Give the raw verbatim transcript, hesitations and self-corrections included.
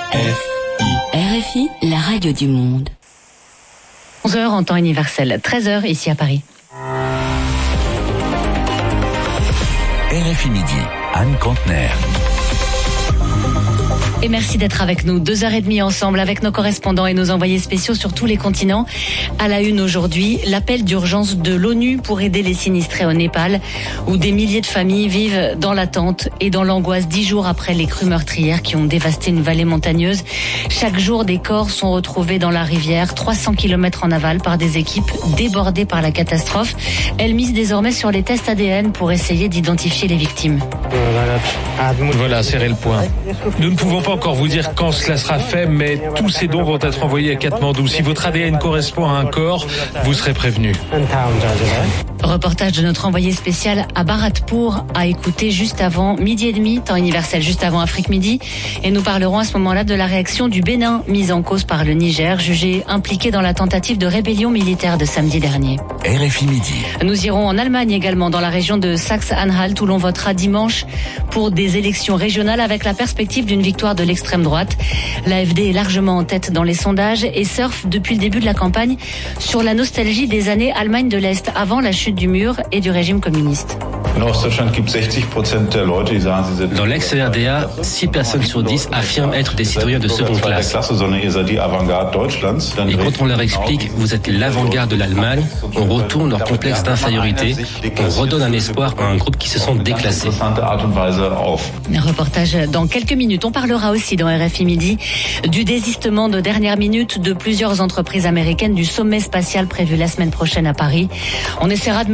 R F I, la radio du monde. onze heures en temps universel, treize heures ici à Paris. R F I Midi, Anne Contener. Et merci d'être avec nous. Deux heures et demie ensemble avec nos correspondants et nos envoyés spéciaux sur tous les continents. À la une aujourd'hui, l'appel d'urgence de l'ONU pour aider les sinistrés au Népal, où des milliers de familles vivent dans l'attente et dans l'angoisse dix jours après les crues meurtrières qui ont dévasté une vallée montagneuse. Chaque jour, des corps sont retrouvés dans la rivière, trois cents kilomètres en aval, par des équipes débordées par la catastrophe. Elles misent désormais sur les tests A D N pour essayer d'identifier les victimes. Voilà, serrez le point. Nous ne pouvons pas encore vous dire quand cela sera fait, mais tous ces dons vont être envoyés à Katmandou. Si votre A D N correspond à un corps, vous serez prévenu. Reportage de notre envoyé spécial à Bharatpur, à écouter juste avant midi et demi, temps universel juste avant Afrique Midi. Et nous parlerons à ce moment-là de la réaction du Bénin, mise en cause par le Niger, jugé impliqué dans la tentative de rébellion militaire de samedi dernier. R F I Midi. Nous irons en Allemagne également, dans la région de Saxe-Anhalt, où l'on votera dimanche pour des élections régionales avec la perspective d'une victoire de l'extrême droite. L'A F D est largement en tête dans les sondages et surfe depuis le début de la campagne sur la nostalgie des années Allemagne de l'Est, avant la chute du mur et du régime communiste. Dans l'ex-R D A, six personnes sur dix affirment être des citoyens de seconde classe. Et quand on leur explique « vous êtes l'avant-garde de l'Allemagne », on retourne leur complexe d'infériorité, on redonne un espoir à un groupe qui se sent déclassé. Un reportage dans quelques minutes. On parlera aussi dans R F I Midi du désistement de dernière minute de plusieurs entreprises américaines du sommet spatial prévu la semaine prochaine à Paris. On essaiera de